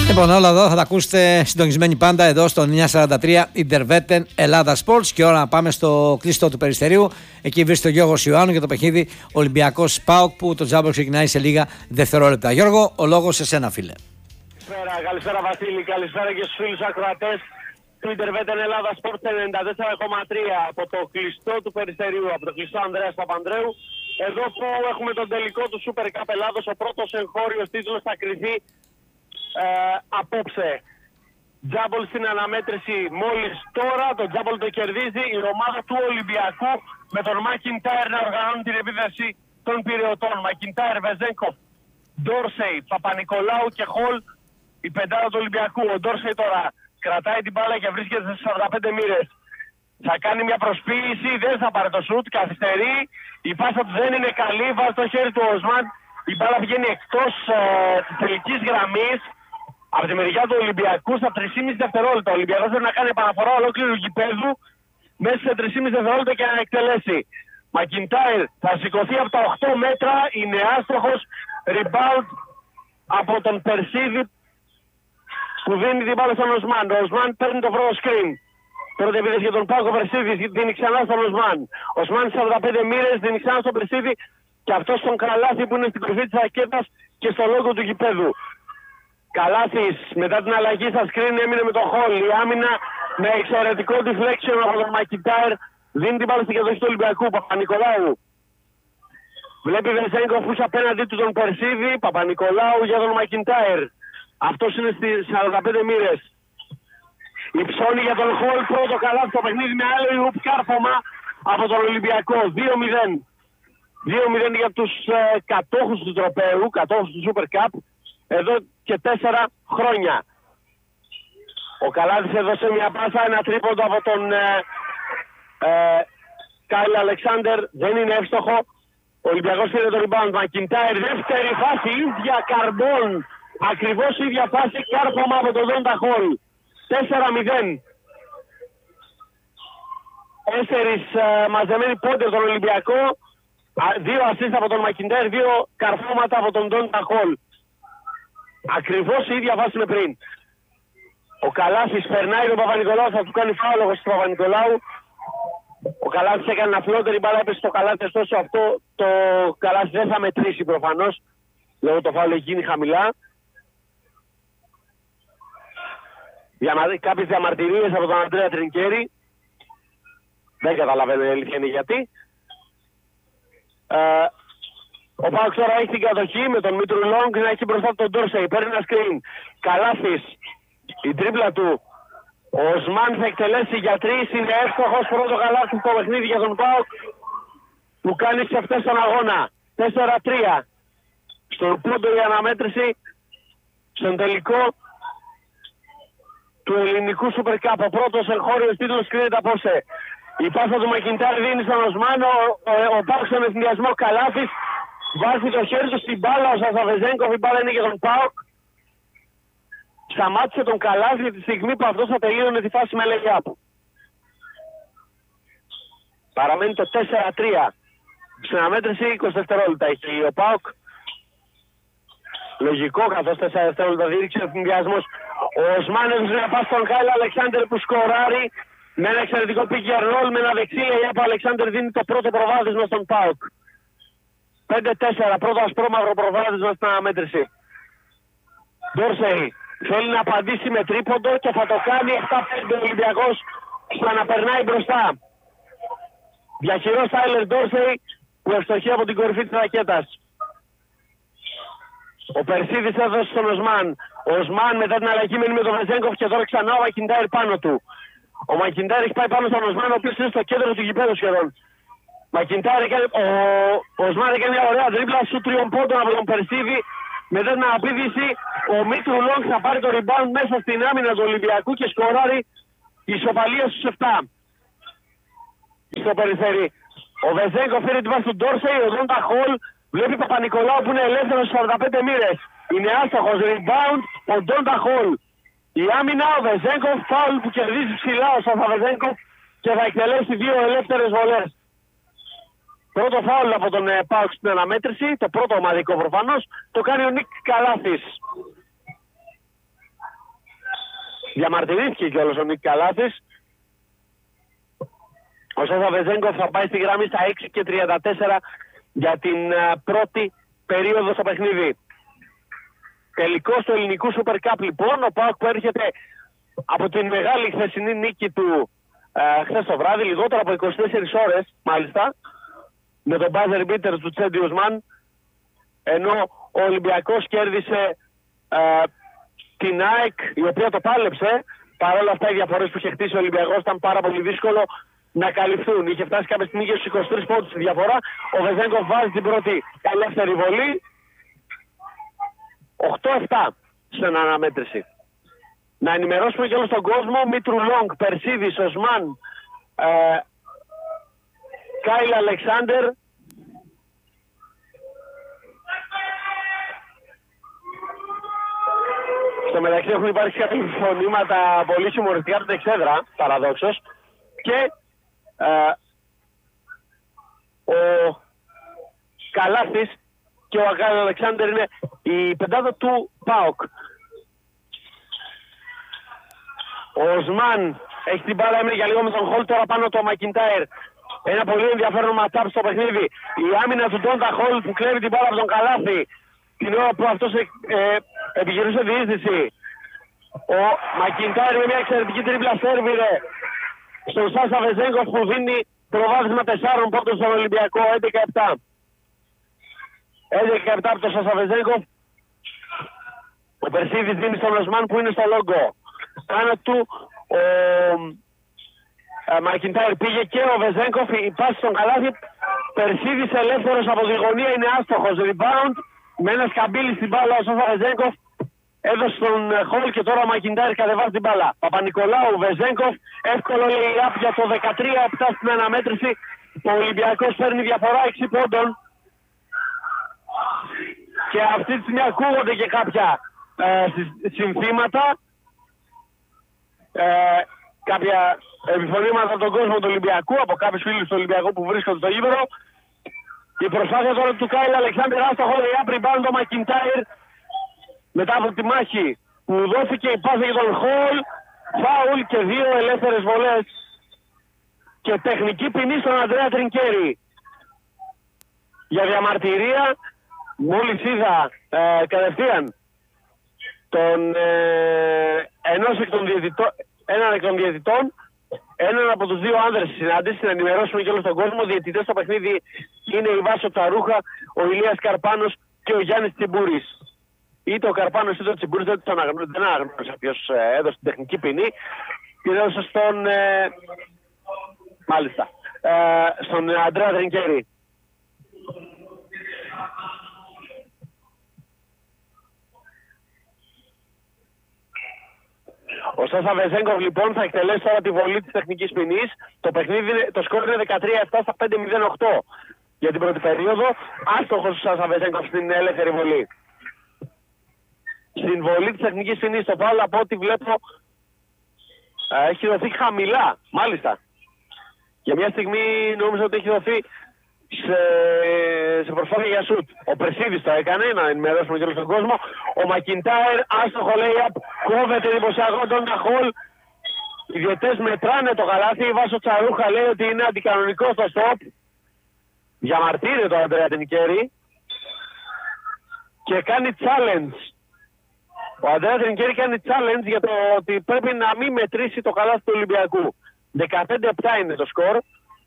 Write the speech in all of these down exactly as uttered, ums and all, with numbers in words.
Λοιπόν, όλα εδώ θα τα ακούσετε συντονισμένοι πάντα εδώ στο εννιακόσια σαράντα τρία Interveten Ελλάδα Sports. Και ώρα να πάμε στο κλειστό του Περιστερίου. Εκεί βρίσκεται ο Γιώργος Ιωάννου για το παιχνίδι Ολυμπιακός ΠΑΟΚ που το τζάμπολ ξεκινάει σε λίγα δευτερόλεπτα. Γιώργο, ο λόγος σε σένα, φίλε. Καλησπέρα, καλησπέρα Βασίλη, καλησπέρα και στους φίλους ακροατές του Interveten Ελλάδα Sports ενενήντα τέσσερα κόμμα τρία από το κλειστό του Περιστερίου, από το κλειστό Ανδρέας Παπανδρέου. Εδώ που έχουμε τον τελικό του Super Cup Ελλάδος, ο πρώτος εγχώριος τίτλος θα κριθεί Ε, απόψε. Τζάμπολ στην αναμέτρηση μόλις τώρα, το Τζάμπολ το κερδίζει η ομάδα του Ολυμπιακού με τον Μακιντάιρ να οργανώνει την επίδεση των πυρεωτών. Μακιντάιρ, Βεζένκοφ, Ντόρσεϊ, Παπα-Νικολάου και Χολ, η πεντάδα του Ολυμπιακού. Ο Ντόρσεϊ τώρα κρατάει την μπάλα και βρίσκεται στις σαράντα πέντε μοίρες. Θα κάνει μια προσποίηση, δεν θα πάρει το σουτ, καθυστερεί, η πάσα του δεν είναι καλή, βάζει το χέρι του Οσμάν, η μπάλα βγαίνει εκτός ε, της τελικής γραμμής. Από τη μεριά του Ολυμπιακού στα τρία κόμμα πέντε δευτερόλεπτα. Ο Ολυμπιακός θέλει να κάνει επαναφορά ολόκληρου γηπέδου μέσα σε τρία κόμμα πέντε δευτερόλεπτα και να εκτελέσει. Μακιντάιρ θα σηκωθεί από τα οκτώ μέτρα, είναι άστοχος, rebound από τον Περσίδη που δίνει την μπάλα στον Οσμάν. Ο Οσμάν παίρνει το πρώτο screen. Πρώτη επίθεση για τον Πάκο, Περσίδη δίνει ξανά στον Οσμάν. Ο Οσμάν σαράντα πέντε μοίρες δίνει ξανά στον Περσίδη και αυτός τον Καλάθι που είναι στην κορυφή της ρακέτας και στο λόγο του γηπέδου. Καλάθης μετά την αλλαγή στα σκριν έμεινε με το Χολ. Η άμυνα με εξαιρετικό deflection από τον Μακιντάιρ δίνει την μπάλα στην κατοχή του Ολυμπιακού. Παπα-Νικολάου βλέπει Βεζένκοφ που είσαι απέναντί του τον Περσίδη. Παπα-Νικολάου για τον Μακιντάιρ. Αυτός είναι στις σαράντα πέντε μοίρες. Υψώνει για τον Χολ, πρώτο καλάθι στο παιχνίδι με άλλο ιουπ κάρφωμα από τον Ολυμπιακό. δύο μηδέν. δύο μηδέν για τους ε, κατόχους του τροπέου, κατόχους του Super Cup. Εδώ και τέσσερα χρόνια. Ο Καλάθης έδωσε μια πάσα, ένα τρίποντο από τον ε, ε, Κάιλ Αλεξάνδερ, δεν είναι εύστοχο. Ο Ολυμπιακός πήρε το rebound. Μακιντάιρ, δεύτερη φάση, ίδια καρμπόν. Ακριβώς ίδια φάση, κάρπωμα από τον Δόντα Χολ. τέσσερα μηδέν. Τέσσερις ε, μαζεμένοι πόντερ τον Ολυμπιακό. Δύο ασίστ από τον Μακιντάιρ, δύο καρφώματα από τον Δόντα Χολ. Ακριβώς η ίδια βάση με πριν. Ο Καλάθης περνάει τον Παπα-Νικολάου, θα του κάνει φάουλο στον Παπα-Νικολάου. Ο Καλάθης έκανε ένα φλότερ, η μπάλα έπεσε στο Καλάθη, ωστόσο αυτό το Καλάθη δεν θα μετρήσει προφανώς. Λόγω το φάουλο έχει γίνει χαμηλά. Διαμα... Κάποιες διαμαρτυρίες από τον Αντρέα Τρινκέρι. Δεν καταλαβαίνω η αλήθεια είναι γιατί. Ε, Ο Πάοκ τώρα έχει την κατοχή με τον Μήτρου Λόγκ να έχει μπροστά τον Ντόρσεϊ. Παίρνει ένα screen. Καλάθης. Η τρίπλα του. Ο Οσμάν θα εκτελέσει για τρεις. Είναι εύστοχος. Πρώτο καλάθι στο παιχνίδι για τον Πάοκ που κάνει σε αυτές τον αγώνα. τέσσερα τρία. Στον πρώτο η αναμέτρηση. Στον τελικό του ελληνικού Super Cup. Ο πρώτος εγχώριος τίτλος κρίνεται απόψε. Η πάσα του Μακιντάρ δίνει στον Οσμάν. Ο, ο, ο Πάοκ στον εθνιασμό. Καλάθης. Βάζει το χέρι του στην μπάλα, ο Σασαβεζένκοφ, η μπάλα είναι για τον ΠΑΟΚ. Σταμάτησε τον Καλάθι τη στιγμή που αυτός θα τελείωνε τη φάση με lay-up. Παραμένει το τέσσερα τρία. Στην αναμέτρηση είκοσι δευτερόλεπτα έχει ο ΠΑΟΚ. Λογικό, καθώς τέσσερα δευτερόλεπτα δίρυξε ο συνδυασμός. Ο Οσμάν έδωσε να πάει στον Κάιλ Αλεξάνδερ που σκοράρει με ένα εξαιρετικό pick and roll, με ένα δεξί lay-up. Ο Αλεξάνδερ δίνει το πρώτο προβάδισμα στον ΠΑΟΚ. πέντε τέσσερα, πρώτο ασπρόμαυρο προβάδισμα στην αναμέτρηση. Ντόρσεϊ θέλει να απαντήσει με τρίποντο και θα το κάνει επτά πέντε ο Ολυμπιακός στο να περνάει μπροστά. Διαχειρός Τάιλερ Ντόρσεϊ που ευστοχεί από την κορυφή της ρακέτας. Ο Περσίδης έδωσε στον Οσμάν. Ο Οσμάν μετά την αλλαγή μένει με τον Βεζένκοφ και τώρα ξανά ο Μακιντάιρ πάνω του. Ο Μακιντάιρ έχει πάει πάνω στον Οσμάν, ο οποίος είναι στο κέντρο του γηπέδου σχεδόν. Μακιντάιρ έκανε, ο, ο Οσμάν έκανε μια ωραία τρίπλα σου τριών πόντων από τον Περσίδη. Μετά την αναπήδηση, ο Μήτρου Λόγκ θα πάρει το rebound μέσα στην άμυνα του Ολυμπιακού και σκοράρει ισοπαλία στους επτά. Στο περιφέρει. Ο Βεζένκοφ φέρει την βάση του Ντόρσεϊ, ο Δόντα Χολ βλέπει Παπα-Νικολάου που είναι ελεύθερος στις σαράντα πέντε μοίρες. Είναι άστοχος, rebound ο Ντόντα Χολ. Η άμυνα, ο Βεζένκοφ, φάουλ που κερδίζει ψηλά ο Σαφαβεζένκοφ και θα εκτελέσει δύο ελεύθερες βολές. Πρώτο φάουλ από τον ε, ΠΑΟΚ στην αναμέτρηση, το πρώτο ομαδικό προφανώς, το κάνει ο Νίκ Καλάθης. Διαμαρτυρήθηκε κιόλας ο Νίκ Καλάθης. Ο Σάσα Βεζέγκοφ θα πάει στη γραμμή στα έξι και τριάντα τέσσερα για την uh, πρώτη περίοδο στο παιχνίδι. Τελικός του ελληνικού Super Cup λοιπόν, ο ΠΑΟΚ που έρχεται από την μεγάλη χθεσινή νίκη του uh, χθες το βράδυ, λιγότερο από είκοσι τέσσερις ώρες μάλιστα, με τον buzzer beater του Τσέντι Ουσμάν, ενώ ο Ολυμπιακός κέρδισε uh, την ΑΕΚ, η οποία το πάλεψε. Παρ' όλα αυτά οι διαφορές που είχε χτίσει ο Ολυμπιακός ήταν πάρα πολύ δύσκολο να καλυφθούν. Είχε φτάσει κάποια στιγμή και στους είκοσι τρεις πόντους τη διαφορά. Ο Βεζέγκοφ βάζει την πρώτη ελεύθερη βολή. οκτώ επτά στην αναμέτρηση. Να ενημερώσουμε και όλο τον κόσμο. Μήτρου Λόγκ, Περσίδης, Οσμάν, ε, Κάιλ Αλεξάνδερ, στο μεταξύ έχουν υπάρξει κάποια φωνήματα πολύ χιουμοριστικά από την εξέδρα, παραδόξως, και ε, ο Καλάθης και ο Κάιλ Αλεξάνδερ είναι η πεντάδα του ΠΑΟΚ. Ο Οσμάν έχει την μπάλα, έμεινε για λίγο με τον Χολ, τώρα πάνω το Μακιντάιρ. Ένα πολύ ενδιαφέρον ματσάπ στο παιχνίδι. Η άμυνα του Ντόντα Χολ που κλέβει την μπάλα από τον Καλάθη την ώρα που αυτός ε, ε, επιχειρούσε διείσδυση. Ο Μακιντάιρ με μια εξαιρετική τρίπλα σέρβιρε στον Σάσα Βεζέγκοφ που δίνει προβάδισμα τεσσάρων πόντων στον Ολυμπιακό, έντεκα επτά. έντεκα επτά από τον Σάσα Βεζέγκοφ. Ο Περσίδης δίνει στον Οσμάν που είναι στο λόγκο. Πάνω του ο Μακιντάιρ πήγε και ο Βεζέγκοφ, η πάση στον Καλάθη. Περσίδης ελεύθερος από τη γωνία, είναι άστοχος. Rebound με ένα σκαμπίλι στην μπάλα ο Σάσα Βεζέγκοφ. Έδωσε τον Χολ και τώρα ο Μακιντάιρ κατεβάζει την μπάλα. Παπα-Νικολάου, Βεζέγκοφ, εύκολο λέει για το δεκατρία επτά στην αναμέτρηση. Ο Ολυμπιακός παίρνει διαφορά έξι πόντων. Και αυτή τη στιγμή ακούγονται και κάποια ε, συνθήματα. Ε, κάποια επιφωνήματα από τον κόσμο του Ολυμπιακού, από κάποιους φίλους του Ολυμπιακού που βρίσκονται στο γήπεδο. Η προσπάθεια τώρα του Κάιλ Αλεξάνδερ, άστοχο λέει rebound ο Μακιντάιρ. Μετά από τη μάχη που δόθηκε η πάσα για τον Χολ, φάουλ και δύο ελεύθερες βολές και τεχνική ποινή στον Αντρέα Τρινκέρι. Για διαμαρτυρία, μόλις είδα ε, κατευθείαν τον, ε, ενός εκ των διαιτητών, έναν εκ των διαιτητών, έναν από τους δύο άνδρες στη συνάντηση, να ενημερώσουμε και όλο τον κόσμο. Διαιτητές στο παιχνίδι είναι η Βάσο Τσαρούχα, ο Ηλίας Καρπάνος και ο Γιάννης Τσιμπούρης. Είτε ο Καρπάνος είτε ο Τσιμπούρης δεν αναγνώρισα ποιος έδωσε την τεχνική ποινή. Την έδωσε στον, ε, μάλιστα, ε, στον Αντρέα Τρινκέρι. Ο Σάσα Βεζέγκοφ λοιπόν θα εκτελέσει τώρα τη βολή της τεχνικής ποινής. Το παιχνίδι, το σκορ είναι δεκατρία επτά στα πέντε μηδέν οκτώ για την πρώτη περίοδο. Άστοχος ο Σάσα Βεζέγκοφ στην ελεύθερη βολή. Στην βολή της τεχνικής ποινής το φάουλ από ό,τι βλέπω ε, έχει δοθεί χαμηλά, μάλιστα. Για μια στιγμή νόμιζα ότι έχει δοθεί σε, σε προσπάθεια για σουτ. Ο Περσίδης το έκανε, να ενημερώσουμε και όλο τον κόσμο. Ο Μακιντάιρ, άστοχο lay-up, κόβεται εντυπωσιακό τον Χολ. Οι διαιτές μετράνε το καλάθι. Η Βάσο Τσαρούχα λέει ότι είναι αντικανονικό στο stop. Διαμαρτύρεται το Αντρέα Τρινκέρι και κάνει challenge. Ο Αντρέα Τρινκέρι κάνει challenge για το ότι πρέπει να μην μετρήσει το καλάθι του Ολυμπιακού. δεκαπέντε επτά είναι το σκορ.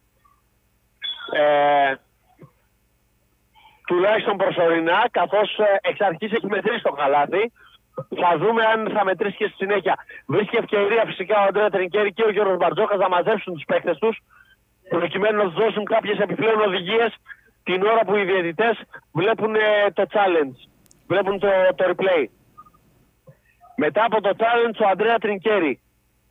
Ε, τουλάχιστον προσωρινά, καθώς εξ αρχής έχει μετρήσει το καλάθι. Θα δούμε αν θα μετρήσει και στη συνέχεια. Βρίσκει ευκαιρία φυσικά ο Αντρέα Τρινκέρι και ο Γιώργος Μπαρτζόκας να μαζέψουν τους παίκτες τους, προκειμένου να τους δώσουν κάποιες επιπλέον οδηγίες την ώρα που οι διαιτητές βλέπουν το challenge, βλέπουν το, το replay. Μετά από το challenge ο Αντρέα Τρινκέρι.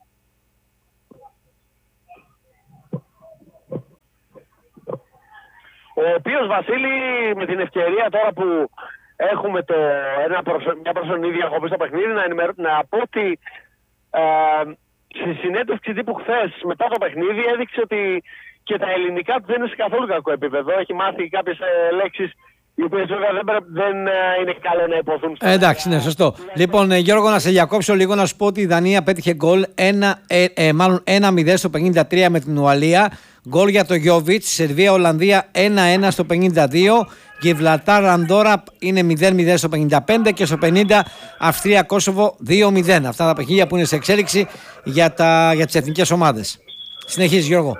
Ο οποίος, Βασίλη, με την ευκαιρία τώρα που έχουμε το, ένα προσω, μια προσωρινή διακοπή στο παιχνίδι, να, ενημερώ, να πω ότι ε, στη συνέντευξη τύπου χθες μετά το παιχνίδι έδειξε ότι και τα ελληνικά του δεν είναι σε καθόλου κακό επίπεδο. Έχει μάθει κάποιες ε, λέξεις οι οποίες βέβαια δεν, δεν είναι καλό να υποθούν. Ε, εντάξει, ναι, σωστό. Λοιπόν, ε, Γιώργο, να σε διακόψω λίγο να σου πω ότι η Δανία πέτυχε γκολ ένα, ε, ε, μάλλον ένα μηδέν στο πενήντα τρία με την Ουαλία. Γκολ για το Γιόβιτς. Σερβία-Ολλανδία ένα ένα στο πενήντα δύο. Γιβλαλτάρ Ανδόρα είναι μηδέν μηδέν στο πενήντα πέντε και στο πενήντα Αυστρία-Κόσοβο δύο μηδέν. Αυτά τα παιχνίδια που είναι σε εξέλιξη για, τα, για τις εθνικές ομάδες. Συνεχίζει, Γιώργο.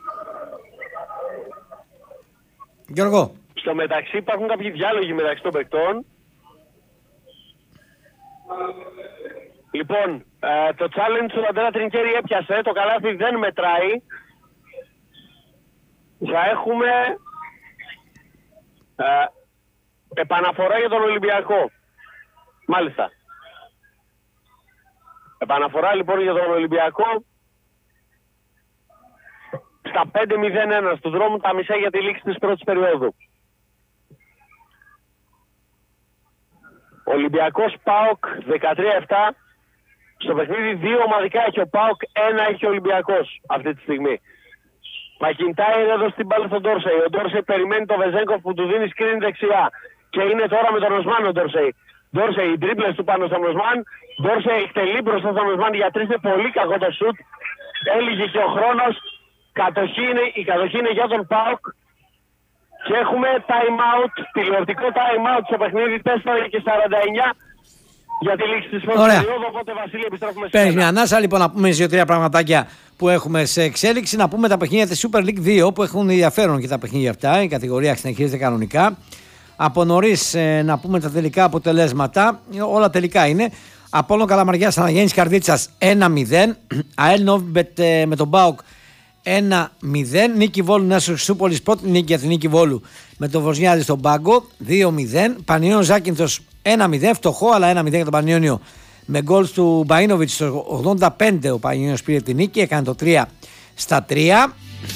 Γιώργο. Στο μεταξύ υπάρχουν κάποιοι διάλογοι μεταξύ των παικτών. Λοιπόν, ε, το challenge του Αντρέα Τρινκέρι έπιασε, το καλάθι δεν μετράει. Θα έχουμε ε, επαναφορά για τον Ολυμπιακό. Μάλιστα. Επαναφορά λοιπόν για τον Ολυμπιακό. Στα πέντε μηδέν ένα του δρόμου, τα μισά για τη λήξη της πρώτης περίοδου. Ολυμπιακός ΠΑΟΚ δεκατρία επτά. Στο παιχνίδι δύο ομαδικά έχει ο ΠΑΟΚ, ένα έχει ο Ολυμπιακός αυτή τη στιγμή. Μακιντάιρ εδώ στην μπάλα στον Ντόρσεϊ. Ο Ντόρσεϊ περιμένει τον Βεζέγκοφ που του δίνει screen δεξιά. Και είναι τώρα με τον Οσμάν ο Ντόρσεϊ. Ντόρσεϊ, οι τρίπλες του πάνω στον Οσμάν. Ντόρσεϊ εκτελεί μπροστά στον Οσμάν για τρεις, είναι πολύ κακό το σουτ. Έλυγε και ο χρόνος. Κατοχή είναι, η κατοχή είναι για τον ΠΑΟΚ. Και έχουμε time out, τηλεοπτικό time out στο παιχνίδι τέσσερα και σαράντα εννιά για τη λήξη της πρώτης περίοδου. Οπότε, Βασίλη, επιστρέφουμε σε Παίρνει μια ανάσα, λοιπόν, να πούμε δύο-τρία πραγματάκια που έχουμε σε εξέλιξη. Να πούμε τα παιχνίδια της Super League δύο που έχουν ενδιαφέρον και τα παιχνίδια αυτά. Η κατηγορία συνεχίζεται κανονικά. Από νωρίς ε, να πούμε τα τελικά αποτελέσματα. Όλα τελικά είναι. Απόλλων Καλαμαριάς Αναγέννης Καρδίτσας ένα μηδέν. ΑΕΛ Νόβιμπετ ε, με τον ΠΑΟΚ ένα μηδέν. Νίκη Βόλου Νέστορ Χρυσούπολης, πρώτη νίκη για την Νίκη Βόλου με τον Βοσνιάδη στον πάγκο δύο μηδέν. Πανιόνιο Ζάκυνθος ένα μηδέν, φτωχό αλλά ένα μηδέν για τον Πανιόνιο με γκολ του Μπαΐνοβιτς στο ογδόντα πέντε. Ο Πανιόνιος πήρε την νίκη, έκανε το τρία στα τρία.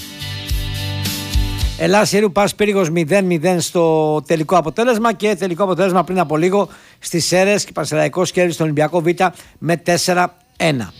Ελλάς Ιερού Πας Πύργος μηδέν μηδέν στο τελικό αποτέλεσμα και τελικό αποτέλεσμα πριν από λίγο στις Σέρρες και Πανσεραϊκός κέρδισε στον Ολυμπιακό Β με τέσσερα ένα.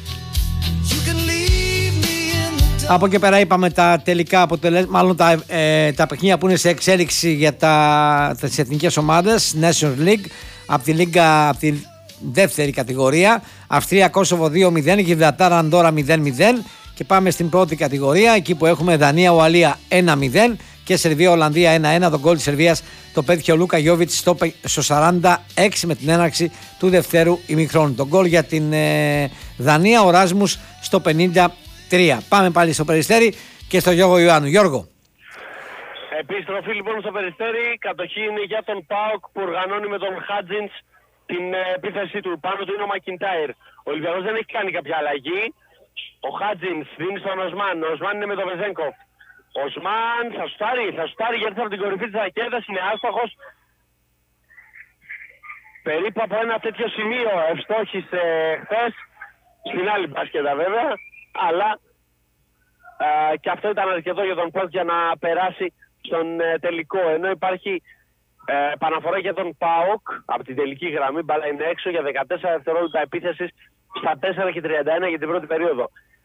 Από εκεί πέρα είπαμε τα τελικά αποτελέσματα, μάλλον τα, ε, τα παιχνίδια που είναι σε εξέλιξη για τα, τις εθνικές ομάδες, Nations League, από τη, Λίγκα, από τη δεύτερη κατηγορία, Αυστρία Κόσοβο δύο μηδέν, Γιβλαλτάρ Ανδόρα μηδέν μηδέν και πάμε στην πρώτη κατηγορία, εκεί που έχουμε Δανία Ουαλία ένα μηδέν και Σερβία Ολλανδία ένα ένα. Τον γκολ της Σερβίας το πέτυχε ο Λούκα Γιόβιτς στο, στο σαράντα έξι με την έναρξη του δευτέρου ημιχρόνου. Τον γκολ για την ε, Δανία, ο Ράσμους στο πενήντα τρία. Πάμε πάλι στο Περιστέρι και στο Γιώργο Ιωάννου. Γιώργο. Επιστροφή λοιπόν στο Περιστέρι. Κατοχή είναι για τον ΠΑΟΚ που οργανώνει με τον Χάτζινς την επίθεσή του. Πάνω του είναι ο Μακιντάιρ. Ο Ολυμπιακός δεν έχει κάνει κάποια αλλαγή. Ο Χάτζινς δίνει στον Οσμάν. Ο Οσμάν είναι με τον Βεζέγκοφ. Ο Οσμάν θα σουτάρει, θα σουτάρει γιατί από την κορυφή της ρακέτας είναι άστοχος. Περίπου από ένα τέτοιο σημείο ευστόχησε χθες. Στην άλλη μπάσκετα βέβαια. Αλλά ε, και αυτό ήταν αρκετό για τον ΠΑΟΚ για να περάσει στον ε, τελικό. Ενώ υπάρχει ε, επαναφορά για τον ΠΑΟΚ από την τελική γραμμή. Μπάλα είναι έξω για δεκατέσσερα δευτερόλεπτα επίθεσης στα τέσσερα και τριάντα ένα για την πρώτη περίοδο.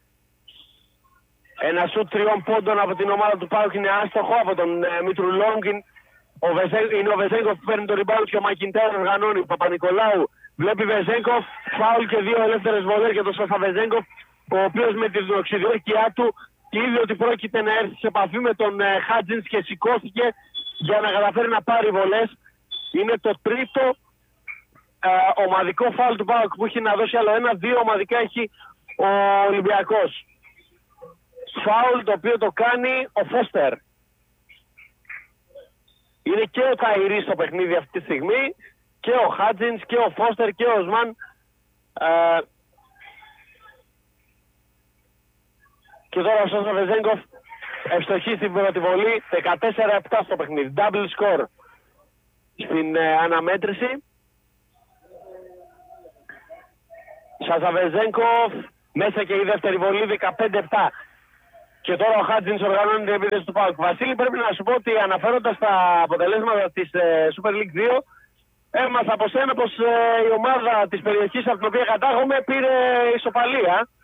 Ένα σουτ τριών πόντων από την ομάδα του ΠΑΟΚ είναι άστοχο από τον ε, Μητρουλόγκ. Είναι ο Βεζέγκοφ που παίρνει το rebound και ο Μακιντάιρ οργανώνει. Ο Παπα-Νικολάου βλέπει Βεζέγκοφ, φάουλ και δύο ελεύθερες βολές για τον Σάσα Βεζέγκοφ, ο οποίος με την οξυδρόκειά του είδε ότι πρόκειται να έρθει σε επαφή με τον ε, Χάτζινς και σηκώθηκε για να καταφέρει να πάρει βολές. Είναι το τρίτο ε, ομαδικό φάουλ του ΠΑΟΚ που έχει να δώσει άλλο ένα. Δύο ομαδικά έχει ο Ολυμπιακός. Φάουλ το οποίο το κάνει ο Φώστερ. Είναι και ο Καϊρής στο παιχνίδι αυτή τη στιγμή και ο Χάτζινς και ο Φώστερ και ο Οσμάν. Ε, Και τώρα ο Σάσα Βεζέγκοφ ευστοχεί στην πρώτη βολή, δεκατέσσερα επτά στο παιχνίδι. Double score στην ε, αναμέτρηση. Σάσα Βεζέγκοφ μέσα και η δεύτερη βολή, δεκαπέντε επτά. Και τώρα ο Χάτζινς οργανώνει την επίθεση του ΠΑΟΚ. Βασίλη, πρέπει να σου πω ότι αναφέροντας τα αποτελέσματα της ε, Super League δύο, έμαθα από σένα πως ε, η ομάδα της περιοχής από την οποία κατάγομαι πήρε ισοπαλία.